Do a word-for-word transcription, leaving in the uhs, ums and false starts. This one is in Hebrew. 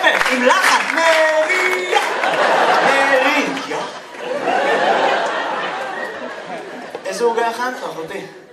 עם לחן. מריה, מריה. איזה עוגה הכנת, אחותי?